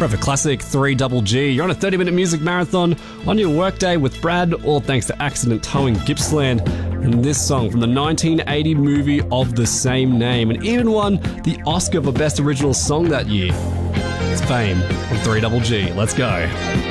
Perfect classic, 3GG. You're on a 30-minute music marathon on your workday with Brad, all thanks to Accident Towing Gippsland. And this song from the 1980 movie of the same name, and even won the Oscar for Best Original Song that year. It's Fame on 3GG. Let's go.